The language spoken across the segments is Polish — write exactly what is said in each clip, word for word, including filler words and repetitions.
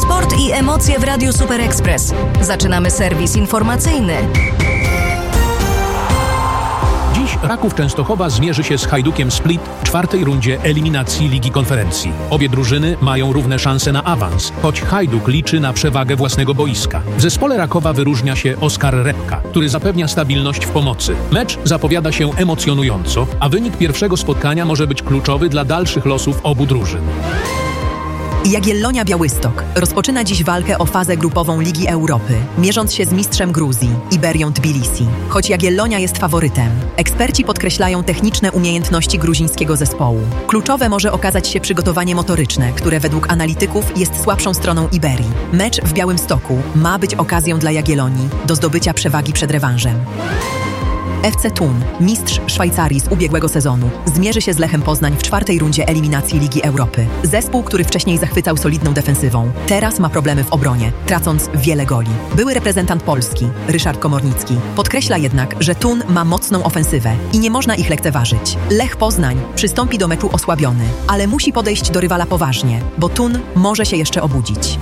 Sport i emocje w Radiu Super Express. Zaczynamy serwis informacyjny. Dziś Raków Częstochowa zmierzy się z Hajdukiem Split w czwartej rundzie eliminacji Ligi Konferencji. Obie drużyny mają równe szanse na awans, choć Hajduk liczy na przewagę własnego boiska. W zespole Rakowa wyróżnia się Oskar Repka, który zapewnia stabilność w pomocy. Mecz zapowiada się emocjonująco, a wynik pierwszego spotkania może być kluczowy dla dalszych losów obu drużyn. Jagiellonia Białystok rozpoczyna dziś walkę o fazę grupową Ligi Europy, mierząc się z mistrzem Gruzji, Iberią Tbilisi. Choć Jagiellonia jest faworytem, eksperci podkreślają techniczne umiejętności gruzińskiego zespołu. Kluczowe może okazać się przygotowanie motoryczne, które według analityków jest słabszą stroną Iberii. Mecz w Białymstoku ma być okazją dla Jagiellonii do zdobycia przewagi przed rewanżem. F C Thun, mistrz Szwajcarii z ubiegłego sezonu, zmierzy się z Lechem Poznań w czwartej rundzie eliminacji Ligi Europy. Zespół, który wcześniej zachwycał solidną defensywą, teraz ma problemy w obronie, tracąc wiele goli. Były reprezentant Polski, Ryszard Komornicki, podkreśla jednak, że Thun ma mocną ofensywę i nie można ich lekceważyć. Lech Poznań przystąpi do meczu osłabiony, ale musi podejść do rywala poważnie, bo Thun może się jeszcze obudzić.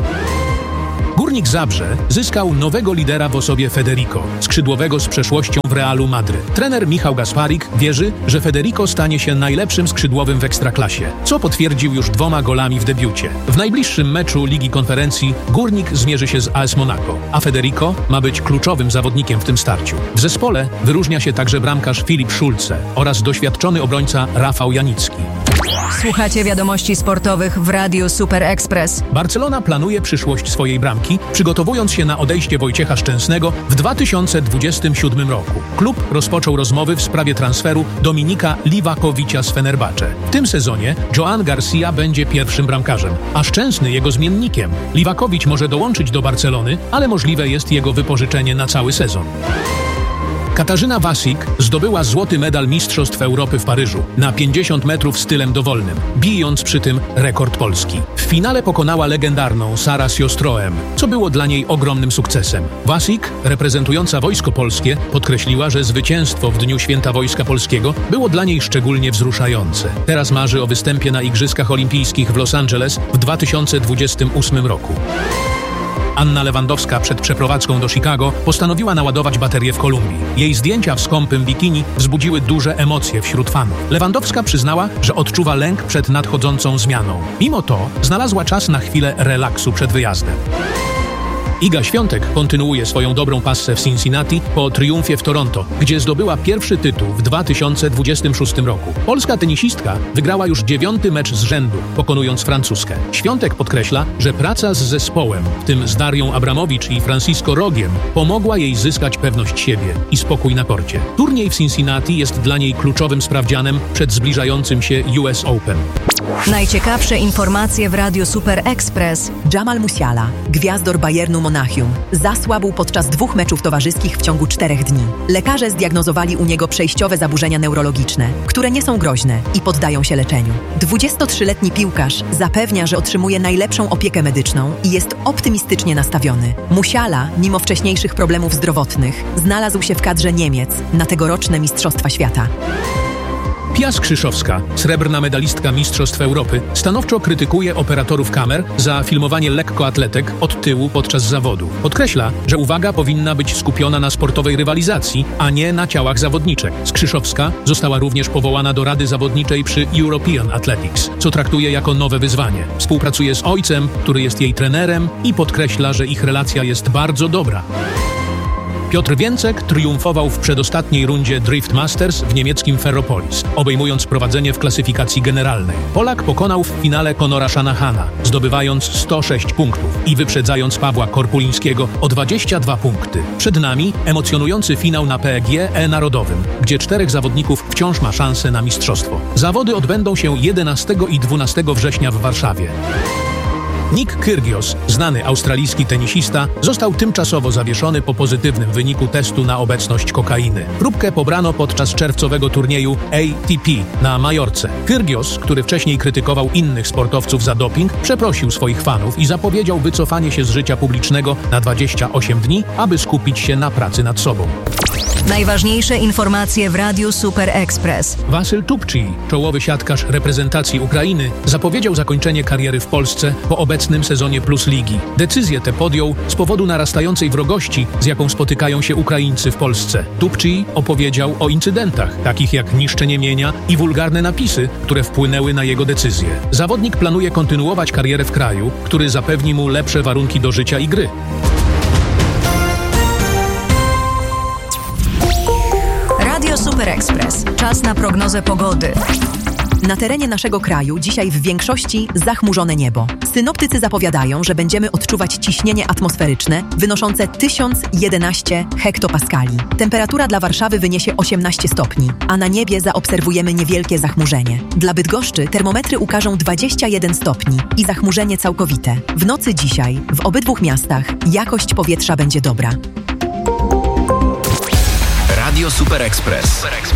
Górnik Zabrze zyskał nowego lidera w osobie Federico, skrzydłowego z przeszłością w Realu Madryt. Trener Michał Gasparik wierzy, że Federico stanie się najlepszym skrzydłowym w Ekstraklasie, co potwierdził już dwoma golami w debiucie. W najbliższym meczu Ligi Konferencji Górnik zmierzy się z A S Monaco, a Federico ma być kluczowym zawodnikiem w tym starciu. W zespole wyróżnia się także bramkarz Filip Szulce oraz doświadczony obrońca Rafał Janicki. Słuchacie wiadomości sportowych w Radiu Super Express. Barcelona planuje przyszłość swojej bramki, przygotowując się na odejście Wojciecha Szczęsnego w dwa tysiące dwudziestym siódmym roku. Klub rozpoczął rozmowy w sprawie transferu Dominika Livakovicza z Fenerbahce. W tym sezonie Joan Garcia będzie pierwszym bramkarzem, a Szczęsny jego zmiennikiem. Livakovic może dołączyć do Barcelony, ale możliwe jest jego wypożyczenie na cały sezon. Katarzyna Wasik zdobyła złoty medal Mistrzostw Europy w Paryżu na pięćdziesiąt metrów stylem dowolnym, bijąc przy tym rekord Polski. W finale pokonała legendarną Sarah Sjöström, co było dla niej ogromnym sukcesem. Wasik, reprezentująca Wojsko Polskie, podkreśliła, że zwycięstwo w Dniu Święta Wojska Polskiego było dla niej szczególnie wzruszające. Teraz marzy o występie na Igrzyskach Olimpijskich w Los Angeles w dwa tysiące dwudziestym ósmym roku. Anna Lewandowska przed przeprowadzką do Chicago postanowiła naładować baterię w Kolumbii. Jej zdjęcia w skąpym bikini wzbudziły duże emocje wśród fanów. Lewandowska przyznała, że odczuwa lęk przed nadchodzącą zmianą. Mimo to znalazła czas na chwilę relaksu przed wyjazdem. Iga Świątek kontynuuje swoją dobrą passę w Cincinnati po triumfie w Toronto, gdzie zdobyła pierwszy tytuł w dwa tysiące dwudziestym szóstym roku. Polska tenisistka wygrała już dziewiąty mecz z rzędu, pokonując Francuzkę. Świątek podkreśla, że praca z zespołem, w tym z Darią Abramowicz i Francisco Rogiem, pomogła jej zyskać pewność siebie i spokój na korcie. Turniej w Cincinnati jest dla niej kluczowym sprawdzianem przed zbliżającym się U S Open. Najciekawsze informacje w Radiu Super Express. Jamal Musiala, gwiazdor Bayernu Monachium, zasłabł podczas dwóch meczów towarzyskich w ciągu czterech dni. Lekarze zdiagnozowali u niego przejściowe zaburzenia neurologiczne, które nie są groźne i poddają się leczeniu. dwudziestotrzyletni piłkarz zapewnia, że otrzymuje najlepszą opiekę medyczną i jest optymistycznie nastawiony. Musiala, mimo wcześniejszych problemów zdrowotnych, znalazł się w kadrze Niemiec na tegoroczne Mistrzostwa Świata. Pia Skrzyszowska, srebrna medalistka Mistrzostw Europy, stanowczo krytykuje operatorów kamer za filmowanie lekkoatletek od tyłu podczas zawodu. Podkreśla, że uwaga powinna być skupiona na sportowej rywalizacji, a nie na ciałach zawodniczek. Skrzyszowska została również powołana do Rady Zawodniczej przy European Athletics, co traktuje jako nowe wyzwanie. Współpracuje z ojcem, który jest jej trenerem i podkreśla, że ich relacja jest bardzo dobra. Piotr Więcek triumfował w przedostatniej rundzie Drift Masters w niemieckim Ferropolis, obejmując prowadzenie w klasyfikacji generalnej. Polak pokonał w finale Conora Shanahana, zdobywając sto sześć punktów i wyprzedzając Pawła Korpulińskiego o dwadzieścia dwa punkty. Przed nami emocjonujący finał na P E G E Narodowym, gdzie czterech zawodników wciąż ma szansę na mistrzostwo. Zawody odbędą się jedenastego i dwunastego września w Warszawie. Nick Kyrgios, znany australijski tenisista, został tymczasowo zawieszony po pozytywnym wyniku testu na obecność kokainy. Próbkę pobrano podczas czerwcowego turnieju A T P na Majorce. Kyrgios, który wcześniej krytykował innych sportowców za doping, przeprosił swoich fanów i zapowiedział wycofanie się z życia publicznego na dwadzieścia osiem dni, aby skupić się na pracy nad sobą. Najważniejsze informacje w Radiu Super Express. Wasyl Tupci, czołowy siatkarz reprezentacji Ukrainy, zapowiedział zakończenie kariery w Polsce po obecnym sezonie Plus Ligi. Decyzję tę podjął z powodu narastającej wrogości, z jaką spotykają się Ukraińcy w Polsce. Tupci opowiedział o incydentach, takich jak niszczenie mienia i wulgarne napisy, które wpłynęły na jego decyzję. Zawodnik planuje kontynuować karierę w kraju, który zapewni mu lepsze warunki do życia i gry. Radio Super Express. Czas na prognozę pogody. Na terenie naszego kraju dzisiaj w większości zachmurzone niebo. Synoptycy zapowiadają, że będziemy odczuwać ciśnienie atmosferyczne wynoszące tysiąc jedenaście hektopaskali. Temperatura dla Warszawy wyniesie osiemnaście stopni, a na niebie zaobserwujemy niewielkie zachmurzenie. Dla Bydgoszczy termometry ukażą dwadzieścia jeden stopni i zachmurzenie całkowite. W nocy dzisiaj w obydwu miastach jakość powietrza będzie dobra. Radio Super Express.